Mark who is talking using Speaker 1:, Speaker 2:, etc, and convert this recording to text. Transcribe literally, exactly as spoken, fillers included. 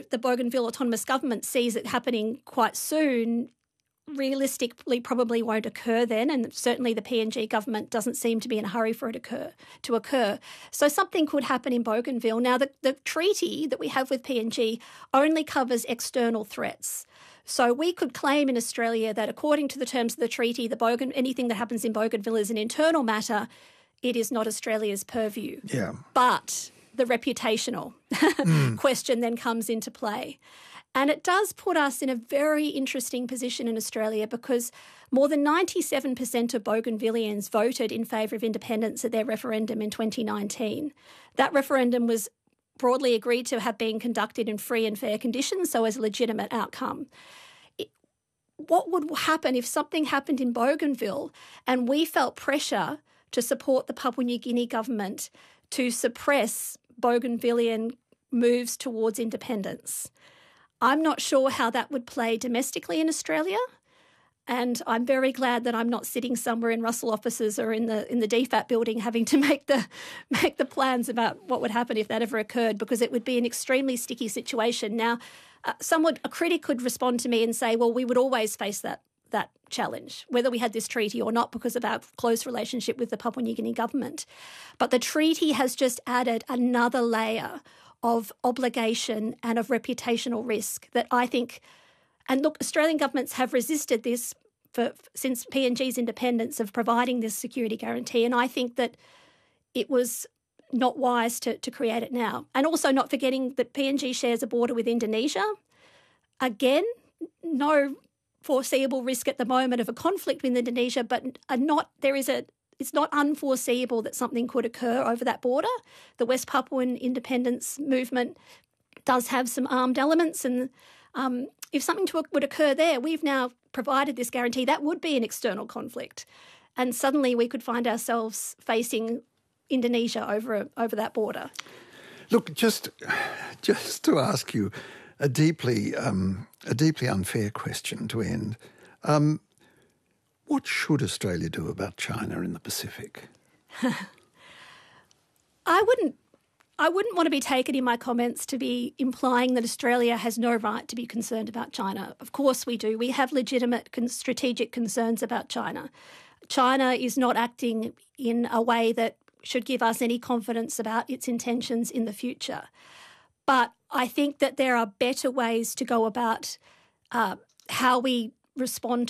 Speaker 1: the Bougainville Autonomous Government sees it happening quite soon, realistically probably won't occur then, and certainly the P N G government doesn't seem to be in a hurry for it occur, to occur. So something could happen in Bougainville. Now, the, the treaty that we have with P N G only covers external threats. So we could claim in Australia that according to the terms of the treaty, the Bogan, anything that happens in Bougainville is an internal matter. It is not Australia's purview.
Speaker 2: Yeah.
Speaker 1: But the reputational mm. question then comes into play. And it does put us in a very interesting position in Australia because more than ninety-seven percent of Bougainvilleans voted in favour of independence at their referendum in twenty nineteen. That referendum was broadly agreed to have been conducted in free and fair conditions, so as a legitimate outcome. It, what would happen if something happened in Bougainville and we felt pressure to support the Papua New Guinea government to suppress Bougainvillean moves towards independence? I'm not sure how that would play domestically in Australia, and I'm very glad that I'm not sitting somewhere in Russell offices or in the in the D FAT building having to make the make the plans about what would happen if that ever occurred, because it would be an extremely sticky situation. Now, uh, someone, a critic could respond to me and say, well, we would always face that that challenge, whether we had this treaty or not, because of our close relationship with the Papua New Guinea government. But the treaty has just added another layer of obligation and of reputational risk that I think, and look, Australian governments have resisted this for, since P N G's independence of providing this security guarantee, and I think that it was not wise to, to create it now. And also not forgetting that P N G shares a border with Indonesia. Again, no foreseeable risk at the moment of a conflict with Indonesia, but are not there is a It's not unforeseeable that something could occur over that border. The West Papuan independence movement does have some armed elements, and um, if something to, would occur there, we've now provided this guarantee. That would be an external conflict, and suddenly we could find ourselves facing Indonesia over over that border.
Speaker 2: Look, just just to ask you a deeply um, a deeply unfair question to end. Um, What should Australia do about China in the Pacific?
Speaker 1: I wouldn't I wouldn't want to be taken in my comments to be implying that Australia has no right to be concerned about China. Of course we do. We have legitimate con- strategic concerns about China. China is not acting in a way that should give us any confidence about its intentions in the future. But I think that there are better ways to go about uh, how we respond